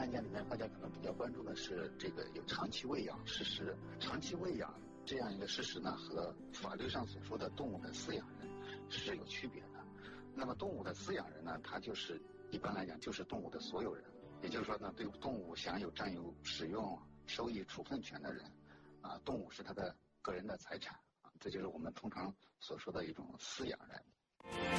案件里面，大家可能比较关注的是这个有长期喂养事实。长期喂养这样一个事实呢，和法律上所说的动物的饲养人是有区别的。那么动物的饲养人呢，他就是一般来讲就是动物的所有人，也就是说呢，对动物享有占有、使用、收益、处分权的人，动物是他的个人的财产，这就是我们通常所说的一种饲养人。